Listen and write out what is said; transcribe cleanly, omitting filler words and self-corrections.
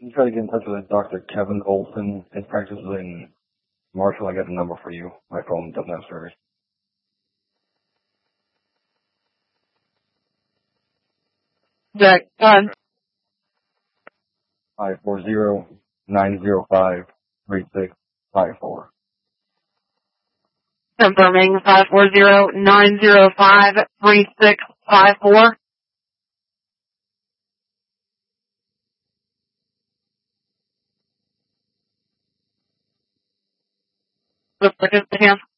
You try to get in touch with Dr. Kevin Olson. His practice is in Marshall. I got a number for you. My phone doesn't have service. Jack, 540-905-3654. confirming 540-905-3654. The participant